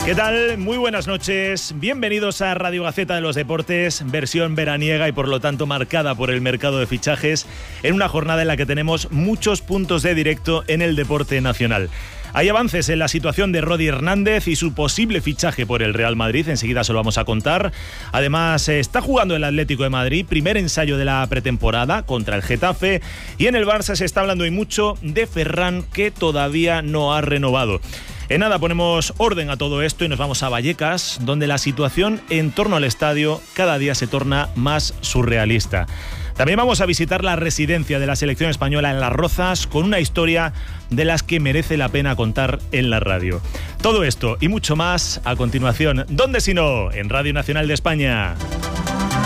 ¿Qué tal? Muy buenas noches. Bienvenidos a Radio Gaceta de los Deportes, versión veraniega y por lo tanto marcada por el mercado de fichajes, en una jornada en la que tenemos muchos puntos de directo en el deporte nacional. Hay avances en la situación de Rodi Hernández y su posible fichaje por el Real Madrid, enseguida se lo vamos a contar. Además, está jugando el Atlético de Madrid, primer ensayo de la pretemporada contra el Getafe, y en el Barça se está hablando hoy mucho de Ferran, que todavía no ha renovado. En nada ponemos orden a todo esto y nos vamos a Vallecas, donde la situación en torno al estadio cada día se torna más surrealista. También vamos a visitar la residencia de la selección española en Las Rozas, con una historia de las que merece la pena contar en la radio. Todo esto y mucho más a continuación. ¿Dónde si no? En Radio Nacional de España.